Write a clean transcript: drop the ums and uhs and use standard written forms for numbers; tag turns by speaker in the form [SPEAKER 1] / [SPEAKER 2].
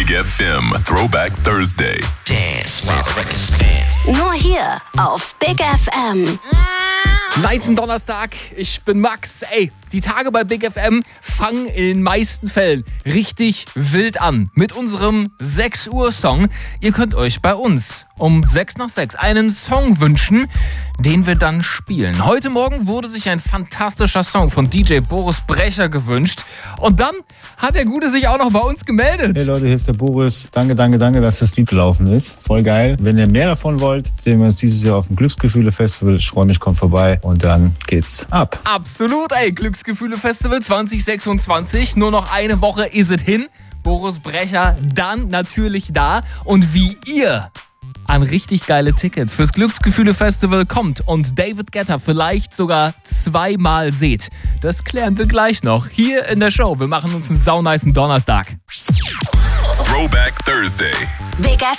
[SPEAKER 1] Big FM Throwback Thursday.
[SPEAKER 2] Dance while the record spins.
[SPEAKER 3] Nur hier auf Big FM.
[SPEAKER 4] Nicen Donnerstag, ich bin Max. Ey, die Tage bei Big FM fangen in den meisten Fällen richtig wild an. Mit unserem 6 Uhr Song. Ihr könnt euch bei uns um 6 nach 6 einen Song wünschen, den wir dann spielen. Heute Morgen wurde sich ein fantastischer Song von DJ Boris Brecher gewünscht. Und dann hat der Gute sich auch noch bei uns gemeldet.
[SPEAKER 5] Hey Leute, hier ist der Boris. Danke, dass das Lied gelaufen ist. Voll geil. Wenn ihr mehr davon wollt, sehen wir uns dieses Jahr auf dem Glücksgefühle-Festival. Ich freue mich, kommt vorbei und dann geht's ab.
[SPEAKER 4] Absolut, ey. Glücksgefühle-Festival 2026. Nur noch eine Woche ist es hin. Boris Brecher dann natürlich da. Und wie ihr an richtig geile Tickets fürs Glücksgefühle-Festival kommt und David Guetta vielleicht sogar zweimal seht, das klären wir gleich noch hier in der Show. Wir machen uns einen saunicen Donnerstag.
[SPEAKER 1] Throwback Thursday.
[SPEAKER 3] Big FM.